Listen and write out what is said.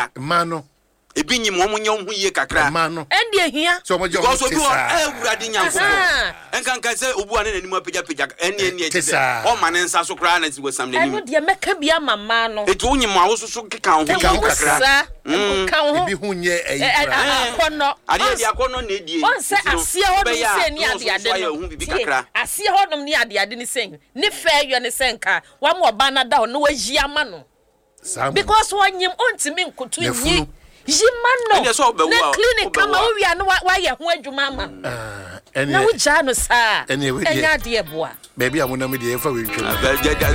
kakra mano ebi nyim wo munye hu ye kakra mano ende ehia so mo jo because obi won awurade nyanfo enkan se obu ane nanim apagya ene ete o mane nsa so kra na si wasam nanim eno de meka bia mama no etu onyim awoso so keka ho kakra kan ho ebi hu nye akono ade de akono na edie on se asie hodom se ni ade no hu bibi kakra asie hodom ni ade ni sen ni fe yo ni senka wa mo ba na da ho no waji ama no because wonyim ontimi nkoto nyi Jimano na clinic kama wo wia no wa ye ho adwuma ama na wo ja no saa enya de eboa baby amuna me de e fa we twem